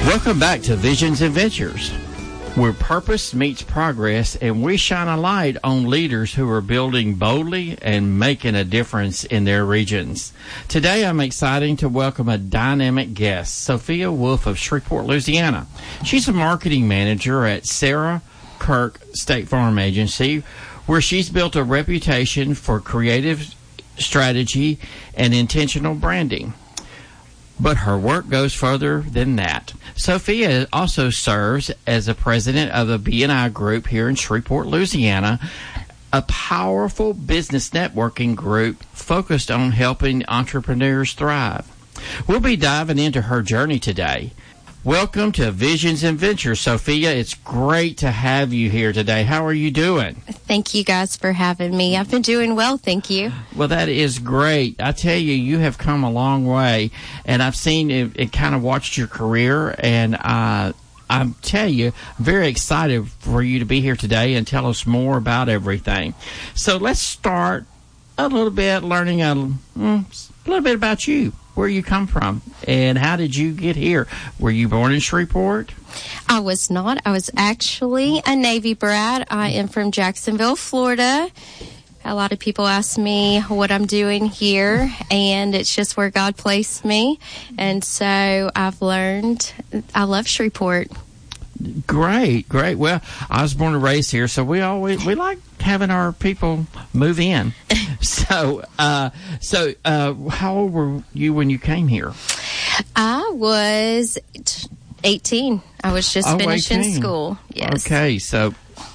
Welcome back to Visions and Ventures, where purpose meets progress, and we shine a light on leaders who are building boldly and making a difference in their regions. Today, I'm excited to welcome a dynamic guest, Sophia Wolf of Shreveport, Louisiana. She's a marketing manager at Sarah Kirk State Farm Agency, where she's built a reputation for creative strategy and intentional branding. But her work goes further than that. Sophia also serves as the president of the B&I Group here in Shreveport, Louisiana, a powerful business networking group focused on helping entrepreneurs thrive. We'll be diving into her journey today. Welcome to Visions and Ventures, Sophia. It's great to have you here today. How are you doing? Thank you guys for having me. I've been doing well, thank you. Well, that is great. I tell you, you have come a long way, and I've seen it kind of watched your career, and I tell you, very excited for you to be here today and tell us more about everything. So let's start a little bit learning a little bit about you. Where you come from, and how did you get here? Were you born in Shreveport? I was not. I was actually a Navy brat. I am from Jacksonville, Florida. A lot of people ask me what I'm doing here, and it's just where God placed me. And so I've learned I love Shreveport. Great. Well, I was born and raised here, so we like having our people move in. So how old were you when you came here? I was 18. I was just finishing 18. School. Yes. Okay. So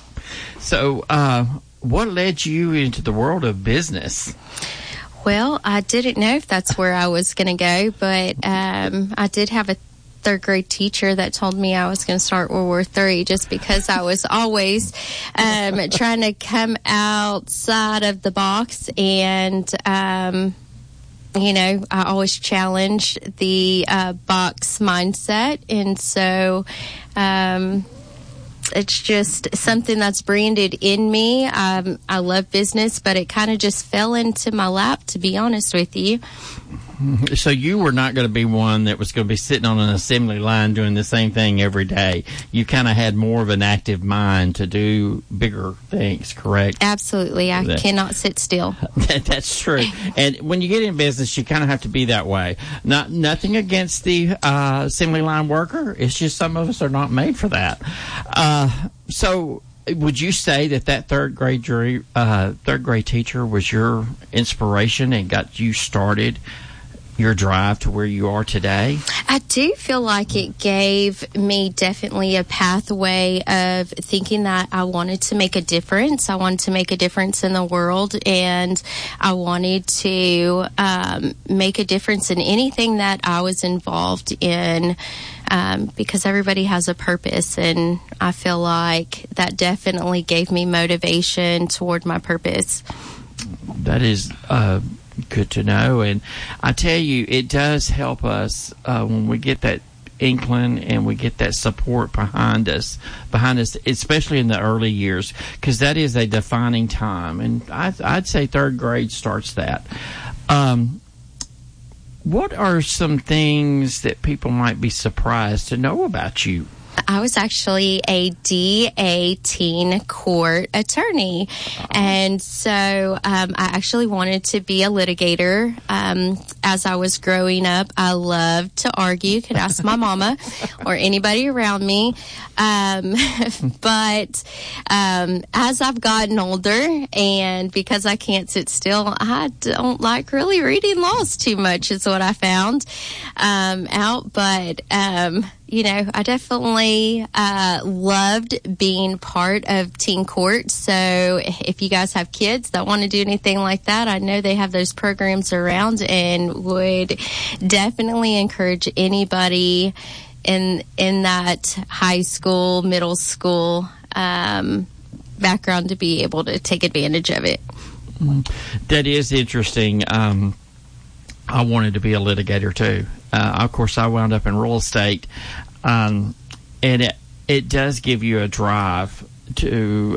what led you into the world of business? Well, I didn't know if that's where I was going to go, but I did have a third grade teacher that told me I was going to start World War III just because I was always trying to come outside of the box, and I always challenged the box mindset, and so it's just something that's branded in me. I love business, but it kind of just fell into my lap, to be honest with you. So you were not going to be one that was going to be sitting on an assembly line doing the same thing every day. You kind of had more of an active mind to do bigger things, correct? Absolutely. I cannot sit still. That's true. And when you get in business, you kind of have to be that way. Nothing against the assembly line worker. It's just some of us are not made for that. So would you say that third grade teacher was your inspiration and got you started your drive to where you are today? I do feel like it gave me definitely a pathway of thinking that I wanted to make a difference. I wanted to make a difference in the world, and I wanted to make a difference in anything that I was involved in, because everybody has a purpose, and I feel like that definitely gave me motivation toward my purpose. That is good to know, and I tell you, it does help us when we get that inkling and we get that support behind us, especially in the early years, because that is a defining time, and I'd say third grade starts that. What are some things that people might be surprised to know about you? I was actually a DA teen court attorney. And so I actually wanted to be a litigator. As I was growing up, I loved to argue. Could ask my mama or anybody around me. But as I've gotten older, and because I can't sit still, I don't like really reading laws too much is what I found out. But I definitely loved being part of teen court. So if you guys have kids that want to do anything like that, I know they have those programs around, and would definitely encourage anybody in that high school, middle school background to be able to take advantage of it. That is interesting. I wanted to be a litigator too. Of course, I wound up in real estate, and it does give you a drive to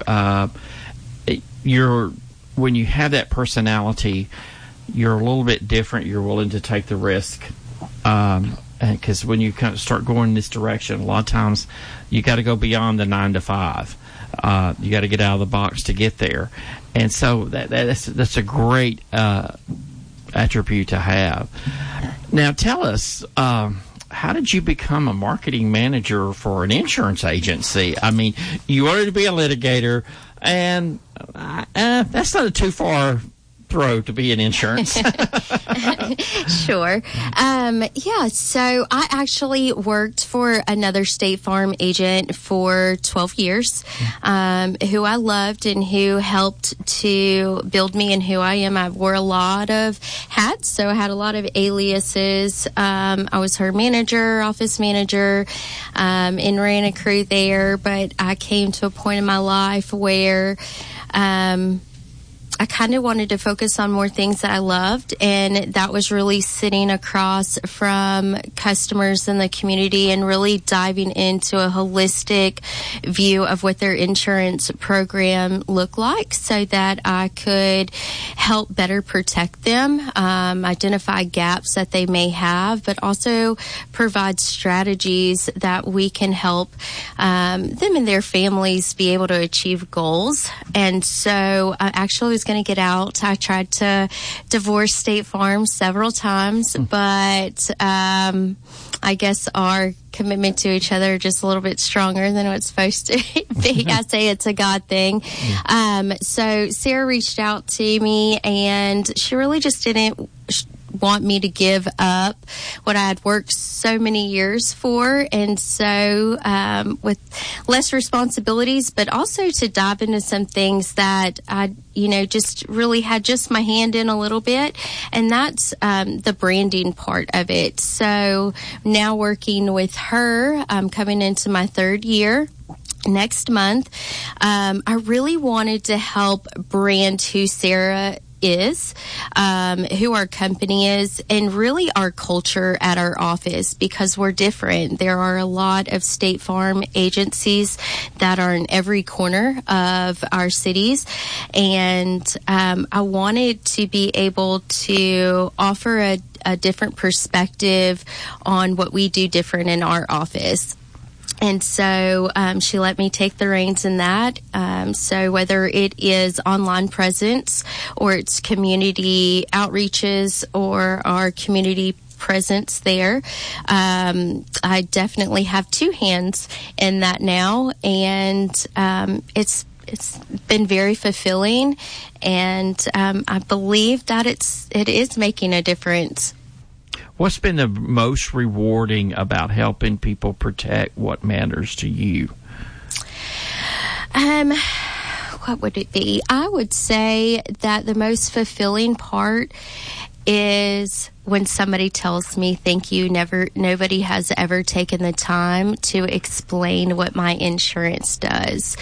when you have that personality, you're a little bit different. You're willing to take the risk, and because when you kind of start going in this direction, a lot of times you got to go beyond the 9 to 5. You got to get out of the box to get there, and so that's a great attribute to have. Now, tell us, how did you become a marketing manager for an insurance agency? I mean, you wanted to be a litigator, and that's not a too far throw to be in insurance. Sure. Yeah, so I actually worked for another State Farm agent for 12 years, who I loved and who helped to build me in who I am. I wore a lot of hats, so I had a lot of aliases. I was her manager, office manager, and ran a crew there, but I came to a point in my life where I kind of wanted to focus on more things that I loved, and that was really sitting across from customers in the community and really diving into a holistic view of what their insurance program looked like so that I could help better protect them, identify gaps that they may have, but also provide strategies that we can help them and their families be able to achieve goals. And so I actually was going to get out. I tried to divorce State Farm several times, but I guess our commitment to each other just a little bit stronger than what's supposed to be. I say it's a God thing. So Sarah reached out to me, and she really just didn't want me to give up what I had worked so many years for. And so with less responsibilities, but also to dive into some things that I, just really had just my hand in a little bit. And that's the branding part of it. So now working with her, I'm coming into my third year next month. I really wanted to help brand who Sarah is, who our company is, and really our culture at our office, because we're different. There are a lot of State Farm agencies that are in every corner of our cities, and I wanted to be able to offer a different perspective on what we do different in our office. And so she let me take the reins in that. So whether it is online presence or it's community outreaches or our community presence there, I definitely have two hands in that now. And it's been very fulfilling. And I believe that it is making a difference. What's been the most rewarding about helping people protect what matters to you? What would it be? I would say that the most fulfilling part is when somebody tells me, thank you, nobody has ever taken the time to explain what my insurance does.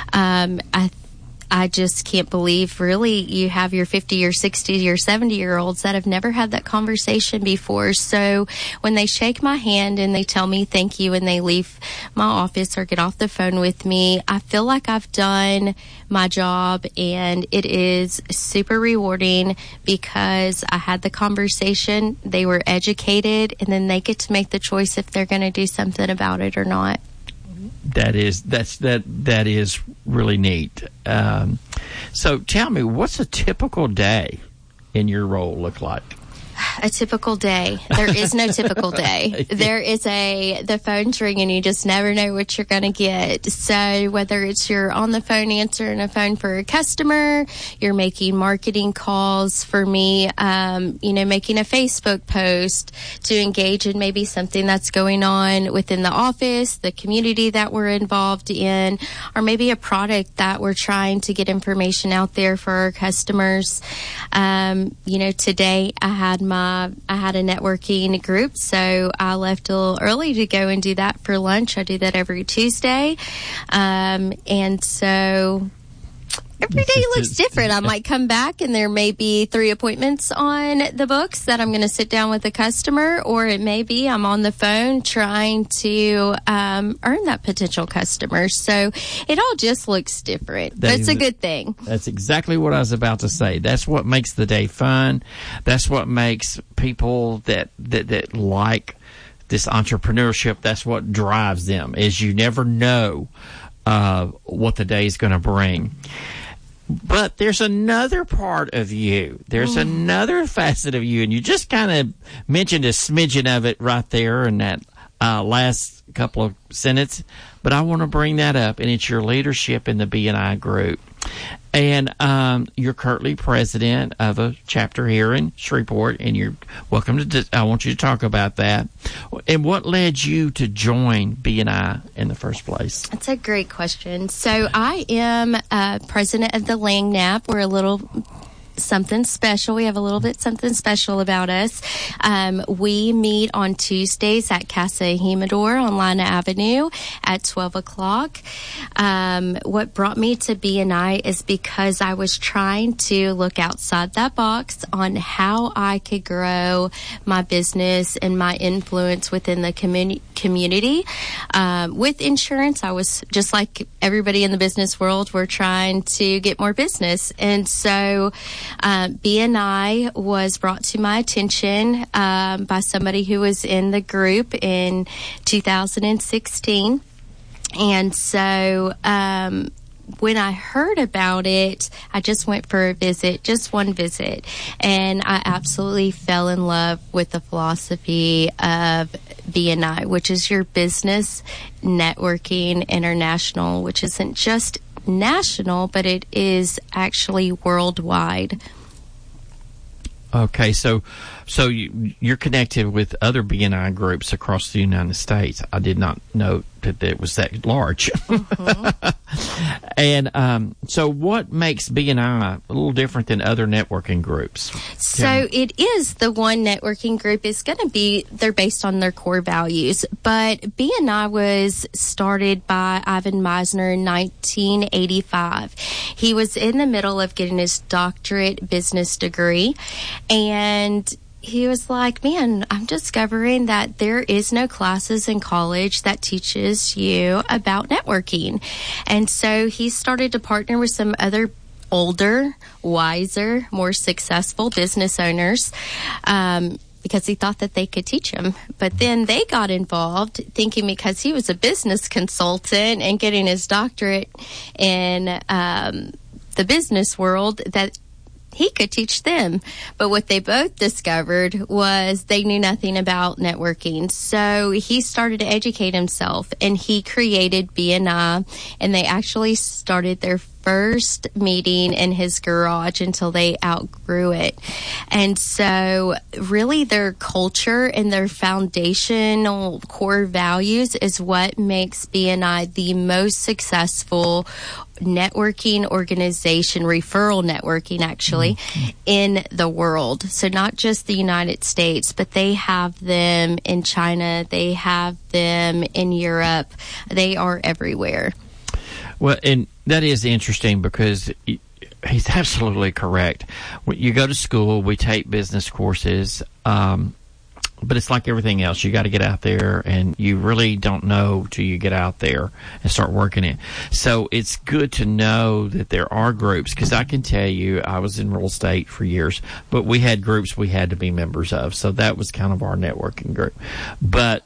I just can't believe, really, you have your 50 or 60 or 70-year-olds that have never had that conversation before. So when they shake my hand and they tell me thank you and they leave my office or get off the phone with me, I feel like I've done my job, and it is super rewarding because I had the conversation, they were educated, and then they get to make the choice if they're going to do something about it or not. That is really neat. So tell me, what's a typical day in your role look like? A typical day. There is no typical day. There is the phone's ringing, you just never know what you're going to get. So whether it's you're on the phone answering a phone for a customer, you're making marketing calls for me, making a Facebook post to engage in maybe something that's going on within the office, the community that we're involved in, or maybe a product that we're trying to get information out there for our customers. Today I had a networking group, so I left a little early to go and do that for lunch. I do that every Tuesday. And so every day looks different. I might come back and there may be 3 appointments on the books that I'm going to sit down with a customer, or it may be I'm on the phone trying to earn that potential customer. So it all just looks different, but it's a good thing. That's exactly what I was about to say. That's what makes the day fun. That's what makes people that like this entrepreneurship. That's what drives them, is you never know what the day is going to bring. But there's another part of you. There's another facet of you, and you just kind of mentioned a smidgen of it right there in that last couple of sentences. But I want to bring that up, and it's your leadership in the BNI group. And you're currently president of a chapter here in Shreveport, and you're welcome to. I want you to talk about that. And what led you to join BNI in the first place? That's a great question. So I am president of the Langnap. We're a little something special. We have a little bit something special about us. We meet on Tuesdays at Casa Hemador on Lina Avenue at 12 o'clock. What brought me to BNI is because I was trying to look outside that box on how I could grow my business and my influence within the community. With insurance, I was just like everybody in the business world. We're trying to get more business. And so BNI was brought to my attention by somebody who was in the group in 2016. And so when I heard about it, I just went for a visit, just one visit, and I absolutely fell in love with the philosophy of BNI, which is your Business Networking International, which isn't just national, but it is actually worldwide. Okay, so you're connected with other BNI groups across the United States. I did not know that it was that large. And so what makes BNI a little different than other networking groups? So it is the one networking group is going to be, they're based on their core values. But BNI was started by Ivan Meisner in 1985. He was in the middle of getting his doctorate business degree, and he was like, man, I'm discovering that there is no classes in college that teaches you about networking. And so he started to partner with some other older, wiser, more successful business owners, because he thought that they could teach him. But then they got involved thinking because he was a business consultant and getting his doctorate in the business world that he could teach them. But what they both discovered was they knew nothing about networking. So he started to educate himself, and he created BNI, and they actually started their first meeting in his garage until they outgrew it. And so really their culture and their foundational core values is what makes BNI the most successful networking organization, referral networking actually, in the world. So not just the United States, but they have them in China, they have them in Europe, they are everywhere. Well, and that is interesting because he's absolutely correct. When you go to school, we take business courses, but it's like everything else. You got to get out there, and you really don't know till you get out there and start working it. So it's good to know that there are groups, because I can tell you, I was in real estate for years, but we had groups we had to be members of. So that was kind of our networking group. But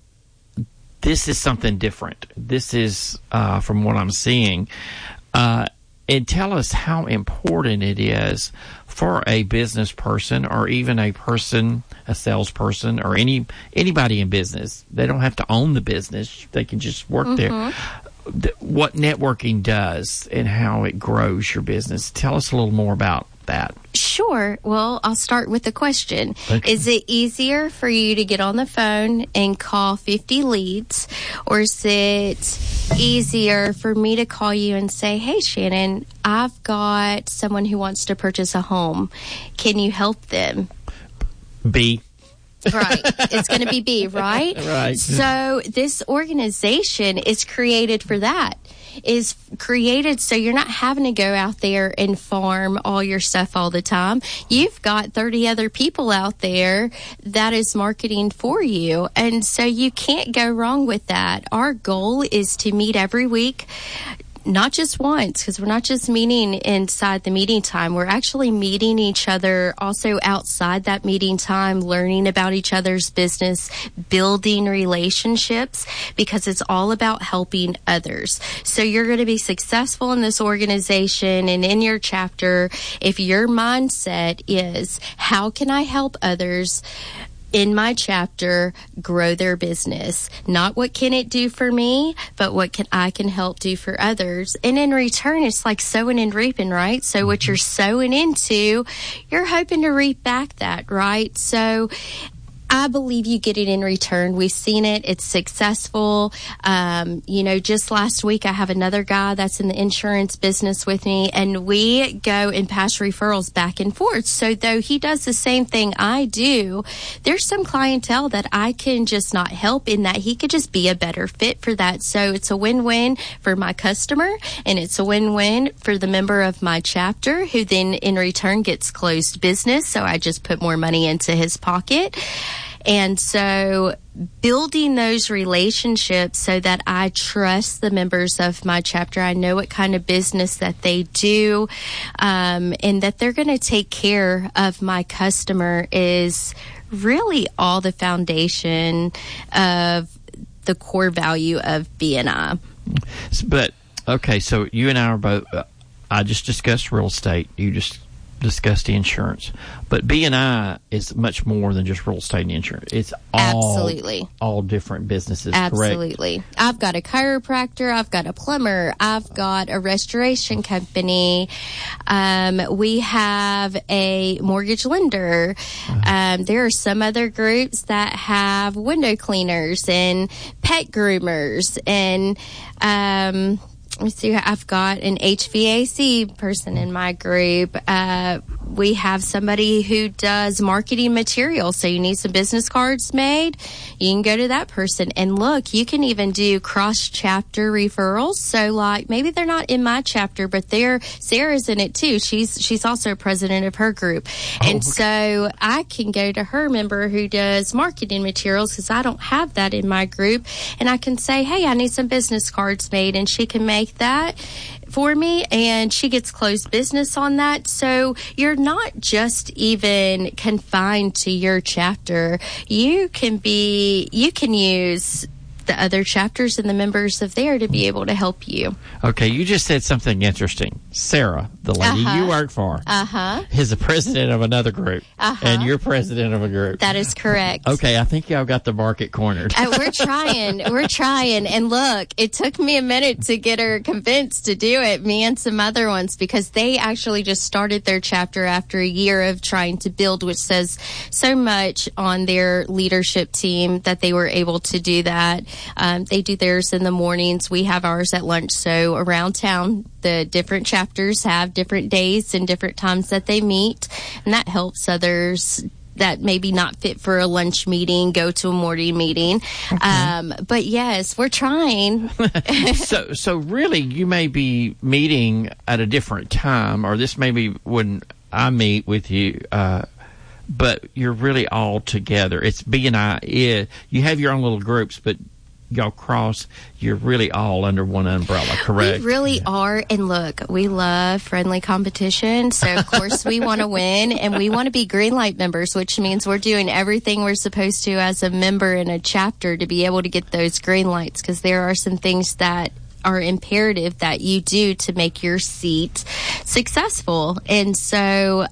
this is something different. This is, from what I'm seeing, and tell us how important it is for a business person, or even a salesperson, or anybody in business. They don't have to own the business. They can just work there. What networking does and how it grows your business. Tell us a little more about that. Sure. Well, I'll start with the question. Okay. Is it easier for you to get on the phone and call 50 leads, or is it easier for me to call you and say, hey, Shannon, I've got someone who wants to purchase a home. Can you help them? B. Right. It's going to be B, right? Right. So this organization is created for that. Is created so you're not having to go out there and farm all your stuff all the time. You've got 30 other people out there that is marketing for you. And so you can't go wrong with that. Our goal is to meet every week, not just once, because we're not just meeting inside the meeting time. We're actually meeting each other also outside that meeting time, learning about each other's business, building relationships, because it's all about helping others. So you're going to be successful in this organization and in your chapter if your mindset is, how can I help others in my chapter grow their business? Not what can it do for me, but what I can help do for others. And in return, it's like sowing and reaping, right? So what you're sowing into, you're hoping to reap back that, right? So I believe you get it in return. We've seen it. It's successful. Just last week, I have another guy that's in the insurance business with me, and we go and pass referrals back and forth. So though he does the same thing I do, there's some clientele that I can just not help in that he could just be a better fit for that. So it's a win-win for my customer, and it's a win-win for the member of my chapter, who then in return gets closed business. So I just put more money into his pocket. And so building those relationships so that I trust the members of my chapter. I know what kind of business that they do, and that they're going to take care of my customer is really all the foundation of the core value of BNI. But, okay, so you and I are both, I just discussed real estate. You just discuss the insurance, but BNI is much more than just real estate and insurance. It's all different businesses. Absolutely. Correct? I've got a chiropractor, I've got a plumber, I've got a restoration company. We have a mortgage lender. There are some other groups that have window cleaners and pet groomers, and let me see. I've got an HVAC person in my group. We have somebody who does marketing materials. So you need some business cards made, you can go to that person. And look, you can even do cross-chapter referrals. So like maybe they're not in my chapter, but Sarah's in it too. She's also president of her group. And so I can go to her member who does marketing materials, because I don't have that in my group. And I can say, hey, I need some business cards made, and she can make that for me, and she gets closed business on that. So you're not just even confined to your chapter. You can use the other chapters and the members of there to be able to help you. Okay, you just said something interesting. Sarah, the lady you work for, is the president of another group, and you're president of a group. That is correct. Okay, I think y'all got the market cornered. We're trying. And look, it took me a minute to get her convinced to do it, me and some other ones, because they actually just started their chapter after a year of trying to build, which says so much on their leadership team that they were able to do that. They do theirs in the mornings. We have ours at lunch. So around town, the different chapters have different days and different times that they meet, and that helps others that maybe not fit for a lunch meeting go to a morning meeting. Okay. But yes, we're trying. So really, you may be meeting at a different time, or this may be when I meet with you. But you're really all together. It's BNI. You have your own little groups, but y'all cross, you're really all under one umbrella, correct? We really are. And look, we love friendly competition. So, of course, we want to win, and we want to be green light members, which means we're doing everything we're supposed to as a member in a chapter to be able to get those green lights, because there are some things that are imperative that you do to make your seat successful. And so,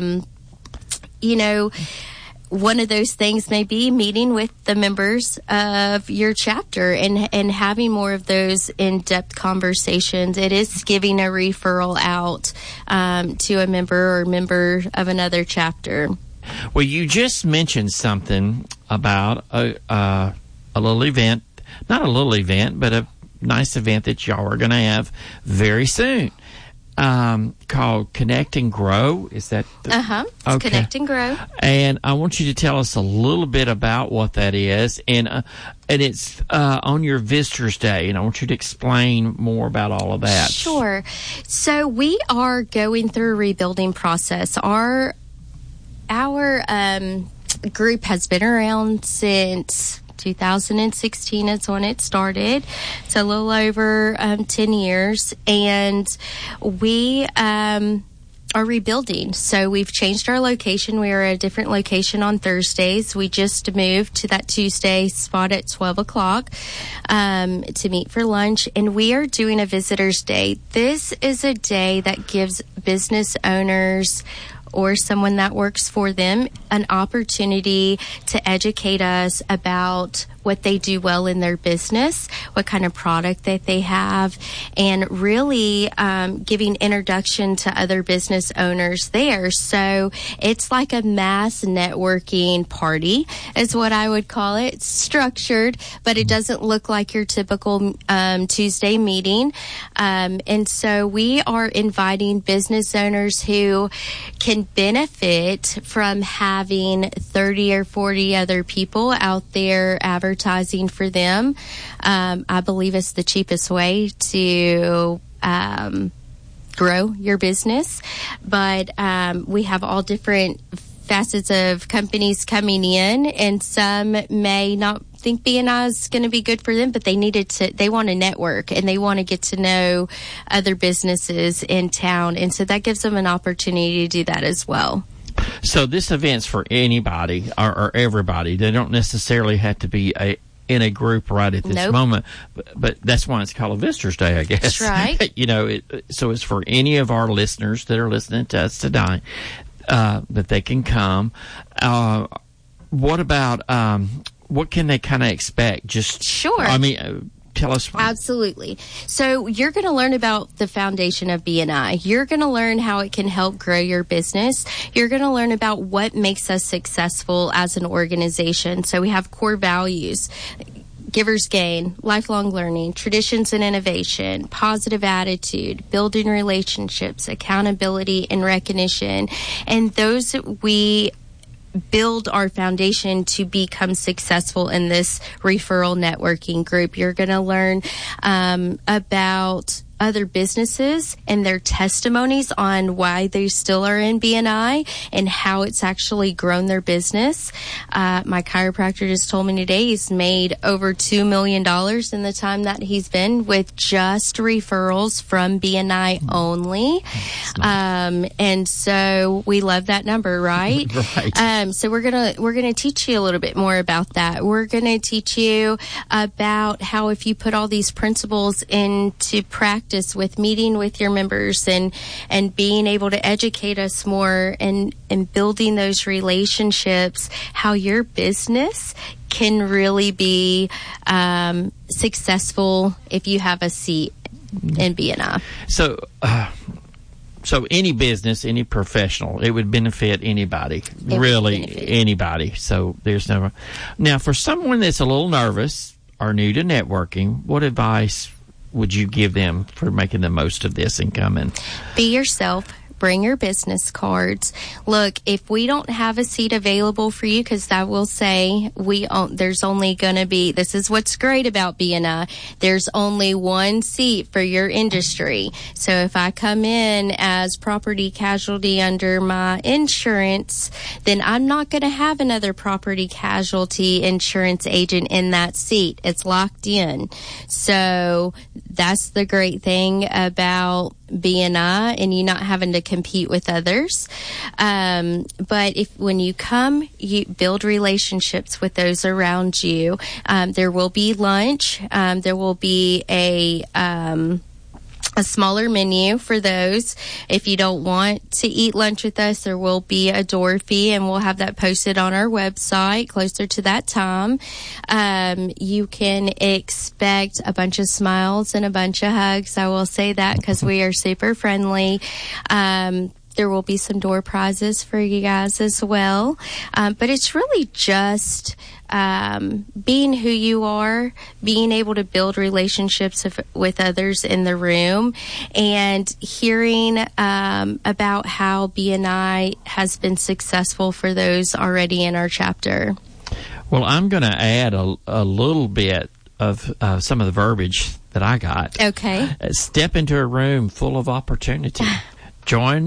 one of those things may be meeting with the members of your chapter and having more of those in-depth conversations. It is giving a referral out to a member or member of another chapter. Well, you just mentioned something about a little event, not a little event, but a nice event that y'all are going to have very soon. Called Connect and Grow. Is that? Okay. Connect and Grow. And I want you to tell us a little bit about what that is, and it's on your Visitors Day, and I want you to explain more about all of that. Sure. So we are going through a rebuilding process. Our group has been around since 2016 is when it started. It's a little over 10 years. And we are rebuilding. So we've changed our location. We are at a different location on Thursdays. We just moved to that Tuesday spot at 12 o'clock to meet for lunch. And we are doing a visitor's day. This is a day that gives business owners or someone that works for them an opportunity to educate us about what they do well in their business, what kind of product that they have, and really giving introduction to other business owners there. So it's like a mass networking party is what I would call it. It's structured, but it doesn't look like your typical Tuesday meeting. And so we are inviting business owners who can benefit from having 30 or 40 other people out there advertising for them. I believe it's the cheapest way to grow your business. But we have all different facets of companies coming in, and some may not think BNI is going to be good for them, but they want to network and they want to get to know other businesses in town. And so that gives them an opportunity to do that as well. So this event's for anybody or everybody. They don't necessarily have to be in a group right at this moment, but that's why it's called a Visitor's Day, I guess. That's right. So it's for any of our listeners that are listening to us tonight, that they can come. What about, what can they kind of expect? Just sure. I mean, tell us. Absolutely. So you're going to learn about the foundation of BNI. You're going to learn how it can help grow your business. You're going to learn about what makes us successful as an organization. So we have core values: Givers Gain, lifelong learning, traditions and innovation, positive attitude, building relationships, accountability and recognition. And those we build our foundation to become successful in this referral networking group. You're going to learn about other businesses and their testimonies on why they still are in BNI and how it's actually grown their business. My chiropractor just told me today he's made over $2 million in the time that he's been with just referrals from BNI only. And so we love that number, right? Right. So we're gonna teach you a little bit more about that. We're gonna teach you about how if you put all these principles into practice with meeting with your members and being able to educate us more and building those relationships, how your business can really be successful if you have a seat in BNI. So any business, any professional, it would benefit anybody, anybody. So there's no. Now, for someone that's a little nervous or new to networking, what advice would you give them for making the most of this and coming? Be yourself. Bring your business cards. Look, if we don't have a seat available for you, because I will say there's only going to be, this is what's great about BNI, there's only one seat for your industry. So if I come in as property casualty under my insurance, then I'm not going to have another property casualty insurance agent in that seat. It's locked in. So that's the great thing about BNI and you not having to compete with others. But when you come, you build relationships with those around you. There will be lunch. There will be a smaller menu for those. If you don't want to eat lunch with us, there will be a door fee, and we'll have that posted on our website closer to that time. You can expect a bunch of smiles and a bunch of hugs. I will say that because we are super friendly. There will be some door prizes for you guys as well. But it's really just being who you are, being able to build relationships with others in the room, and hearing about how BNI has been successful for those already in our chapter. Well, I'm going to add a little bit of some of the verbiage that I got. Okay. Step into a room full of opportunity. Join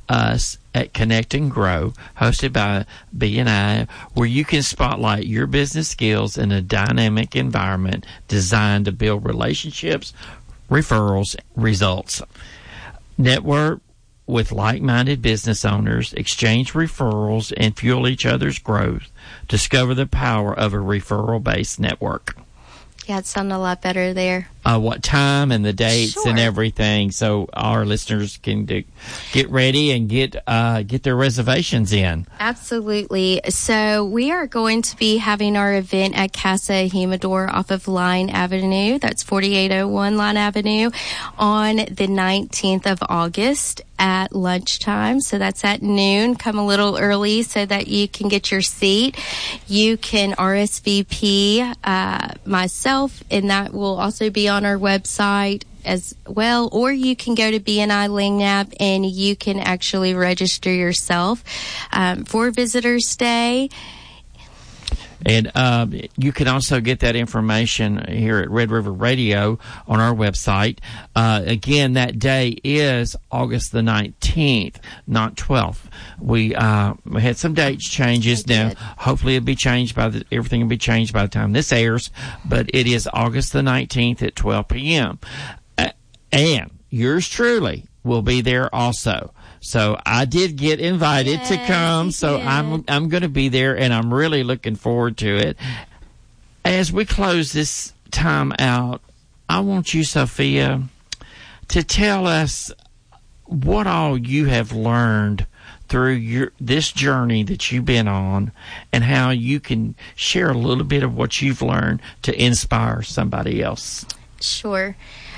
us at Connect and Grow, hosted by BNI, where you can spotlight your business skills in a dynamic environment designed to build relationships, referrals, results. Network with like-minded business owners, exchange referrals, and fuel each other's growth. Discover the power of a referral-based network. Yeah, it sounded a lot better there. What time and the dates Sure. and everything, so our listeners can get ready and get their reservations in. Absolutely. So we are going to be having our event at Casa Humidor off of Line Avenue. That's 4801 Line Avenue on the 19th of August at lunchtime. So that's at noon. Come a little early so that you can get your seat. You can RSVP myself, and that will also be on our website as well, or you can go to BNI Langnab and you can actually register yourself for Visitors Day. And you can also get that information here at Red River Radio on our website. Again, that day is August the 19th, not 12th. We had some dates changes. Now, hopefully it'll be changed everything will be changed by the time this airs, but it is August the 19th at 12 p.m. And yours truly will be there also. So I did get invited to come, so I'm going to be there, and I'm really looking forward to it. As we close this time out, I want you, Sophia, to tell us what all you have learned through this journey that you've been on, and how you can share a little bit of what you've learned to inspire somebody else. Sure.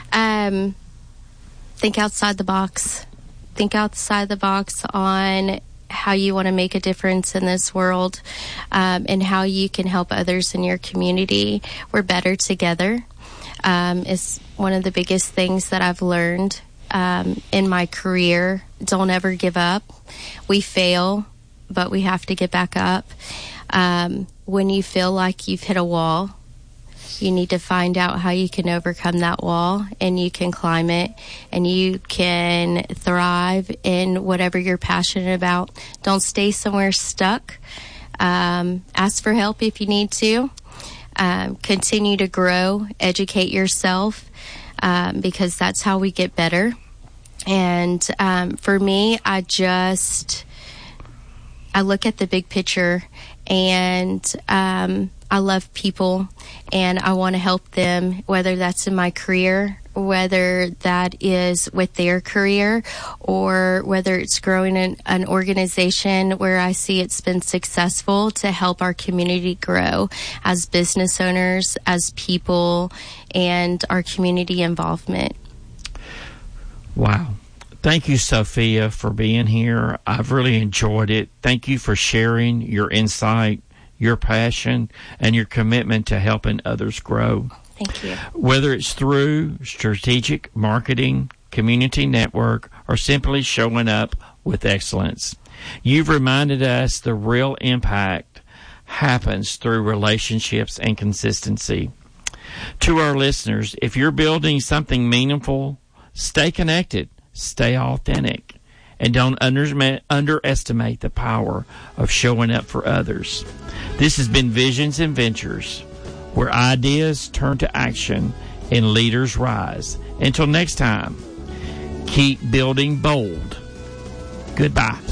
Think outside the box. Think outside the box on how you want to make a difference in this world, and how you can help others in your community. We're better together. Is one of the biggest things that I've learned in my career. Don't ever give up. We fail, but we have to get back up. When you feel like you've hit a wall, you need to find out how you can overcome that wall, and you can climb it, and you can thrive in whatever you're passionate about. Don't stay somewhere stuck. Ask for help if you need to. Continue to grow, educate yourself, because that's how we get better. And for me, I look at the big picture, and I love people, and I want to help them, whether that's in my career, whether that is with their career, or whether it's growing an organization where I see it's been successful, to help our community grow as business owners, as people, and our community involvement. Wow. Thank you, Sophia, for being here. I've really enjoyed it. Thank you for sharing your insight, your passion, and your commitment to helping others grow. Thank you. Whether it's through strategic marketing, community network, or simply showing up with excellence, you've reminded us the real impact happens through relationships and consistency. To our listeners, if you're building something meaningful, stay connected, stay authentic, and don't underestimate the power of showing up for others. This has been Visions and Ventures, where ideas turn to action and leaders rise. Until next time, keep building bold. Goodbye.